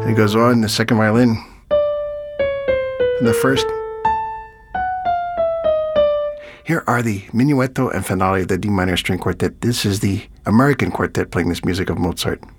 It goes on, the second violin, and the first. Here are the Minuetto and Finale of the D minor string quartet. This is the American quartet playing this music of Mozart.